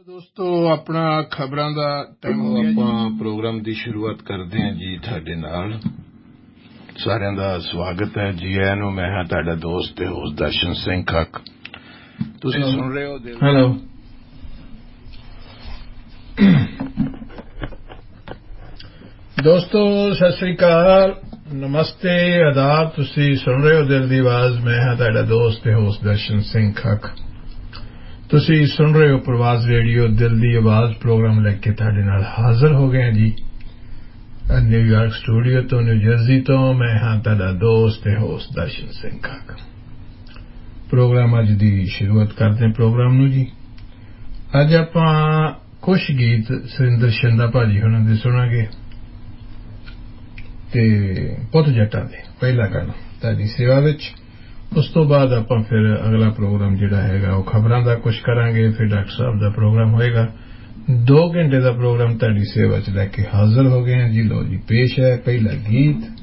ਦੋਸਤੋ ਆਪਣਾ ਖਬਰਾਂ ਦਾ ਟਾਈਮ ਹੋ ਗਿਆ ਆਪਾਂ ਪ੍ਰੋਗਰਾਮ ਦੀ ਸ਼ੁਰੂਆਤ ਕਰਦੇ ਹਾਂ ਜੀ। ਤੁਹਾਡੇ ਨਾਲ ਸਾਰਿਆਂ ਦਾ ਸਵਾਗਤ ਹੈ ਜੀ। ਆਇਆਂ ਨੂੰ। ਮੈਂ ਹਾਂ ਤੁਹਾਡਾ ਦੋਸਤ ਤੇ ਹੋਸਟ ਦਰਸ਼ਨ ਸਿੰਘ ਖੱਕ। ਤੁਸੀਂ ਸੁਣ ਰਹੇ ਹੋ ਹੈਲੋ ਦੋਸਤੋ, ਸਤਿ ਸ੍ਰੀ ਅਕਾਲ, ਨਮਸਤੇ, ਆਦਾਬ। ਤੁਸੀਂ ਸੁਣ ਰਹੇ ਹੋ ਦਿਲ ਦੀ ਆਵਾਜ਼। ਮੈਂ ਹਾਂ ਤੁਹਾਡਾ ਦੋਸਤ ਤੇ ਹੋਸਟ ਦਰਸ਼ਨ ਸਿੰਘ ਖੱਕ। ਤੁਸੀਂ ਸੁਣ ਰਹੇ ਹੋ ਪ੍ਰਵਾਸ ਰੇਡੀਓ ਦਿਲ ਦੀ ਆਵਾਜ਼ ਪ੍ਰੋਗਰਾਮ ਲੈ ਕੇ ਤੁਹਾਡੇ ਨਾਲ ਹਾਜ਼ਰ ਹੋ ਗਏ ਜੀ। ਨਿਊਯਾਰਕ ਸਟੂਡੀਓ ਤੋਂ, ਨਿਊ ਜਰਸੀ ਤੋਂ। ਮੈਂ ਹਾਂ ਤੁਹਾਡਾ ਦੋਸਤ ਤੇ ਹੋਸਟ ਦਰਸ਼ਨ ਸਿੰਘ ਖੱਕ। ਪ੍ਰੋਗਰਾਮ ਅੱਜ ਦੀ ਸ਼ੁਰੂਆਤ ਕਰਦੇ ਹਾਂ ਪ੍ਰੋਗਰਾਮ ਨੂੰ ਜੀ। ਅੱਜ ਆਪਾਂ ਕੁਝ ਗੀਤ ਸੁਰਿੰਦਰ ਸ਼ਿੰਦਾ ਭਾਜੀ ਹੁਣਾਂ ਦੇ ਸੁਣਾਂਗੇ ਤੇ ਪੁੱਤ ਜੱਟਾਂ ਦੇ ਪਹਿਲਾ ਗਾਣਾ ਤੁਹਾਡੀ ਸੇਵਾ ਵਿੱਚ। ਉਸ ਤੋਂ ਬਾਅਦ ਆਪਾਂ ਫਿਰ ਅਗਲਾ ਪ੍ਰੋਗਰਾਮ ਜਿਹੜਾ ਹੈਗਾ ਉਹ ਖਬਰਾਂ ਦਾ ਕੁਝ ਕਰਾਂਗੇ। ਫਿਰ ਡਾਕਟਰ ਸਾਹਿਬ ਦਾ ਪ੍ਰੋਗਰਾਮ ਹੋਏਗਾ। 2 ਘੰਟੇ ਦਾ ਪ੍ਰੋਗਰਾਮ ਤੁਹਾਡੀ ਸੇਵਾ 'ਚ ਲੈ ਕੇ ਹਾਜ਼ਰ ਹੋ ਗਏ ਹਾਂ ਜੀ। ਲਓ ਜੀ, ਪੇਸ਼ ਹੈ ਪਹਿਲਾ ਗੀਤ।